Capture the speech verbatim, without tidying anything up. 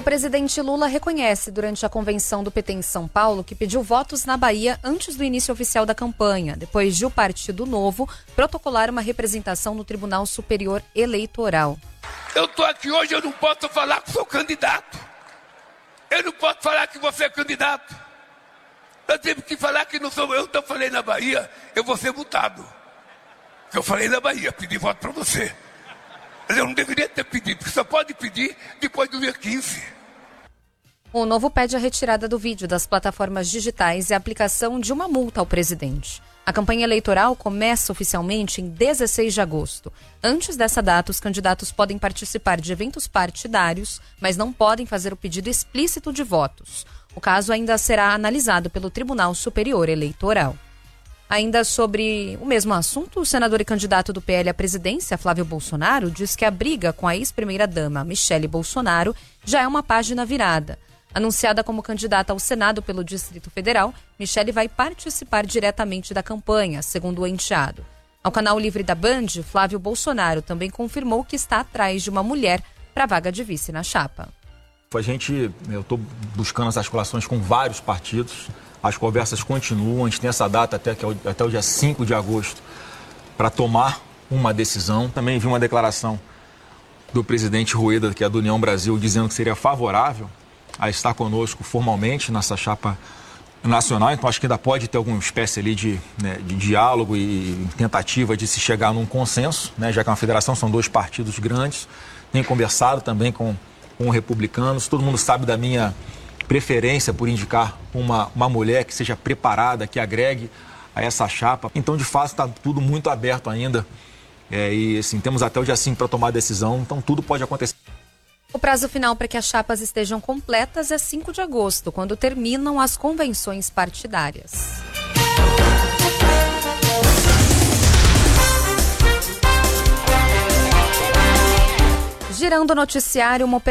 presidente Lula reconhece durante a convenção do P T em São Paulo que pediu votos na Bahia antes do início oficial da campanha, depois de o Partido Novo protocolar uma representação no Tribunal Superior Eleitoral. Eu estou aqui hoje, eu não posso falar que sou candidato. Eu não posso falar que você é candidato. Eu tive que falar que não sou eu. Então eu falei na Bahia, eu vou ser multado. Eu falei na Bahia, pedi voto para você. Mas eu não deveria ter pedido, porque só pode pedir depois do dia quinze. O Novo pede a retirada do vídeo das plataformas digitais e a aplicação de uma multa ao presidente. A campanha eleitoral começa oficialmente em dezesseis de agosto. Antes dessa data, os candidatos podem participar de eventos partidários, mas não podem fazer o pedido explícito de votos. O caso ainda será analisado pelo Tribunal Superior Eleitoral. Ainda sobre o mesmo assunto, o senador e candidato do P L à presidência, Flávio Bolsonaro, diz que a briga com a ex-primeira-dama, Michele Bolsonaro, já é uma página virada. Anunciada como candidata ao Senado pelo Distrito Federal, Michele vai participar diretamente da campanha, segundo o enteado. Ao canal Livre da Band, Flávio Bolsonaro também confirmou que está atrás de uma mulher para a vaga de vice na chapa. A gente, eu estou buscando as articulações com vários partidos. As conversas continuam, a gente tem essa data até, que é o, até o dia cinco de agosto para tomar uma decisão. Também vi uma declaração do presidente Rueda, que é do União Brasil, dizendo que seria favorável a estar conosco formalmente nessa chapa nacional. Então acho que ainda pode ter alguma espécie ali de, né, de diálogo e tentativa de se chegar num consenso, né, já que é uma federação, são dois partidos grandes. Tenho conversado também com, com republicanos, todo mundo sabe da minha preferência por indicar uma, uma mulher que seja preparada, que agregue a essa chapa. Então, de fato, está tudo muito aberto ainda. É, e, assim, temos até o dia cinco para tomar a decisão, então tudo pode acontecer. O prazo final para que as chapas estejam completas é cinco de agosto, quando terminam as convenções partidárias. Girando o noticiário, uma